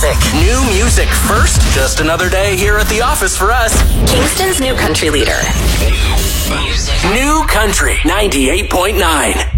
music. New music first. Just another day here at the office for us. Kingston's new country leader. New Country 98.9.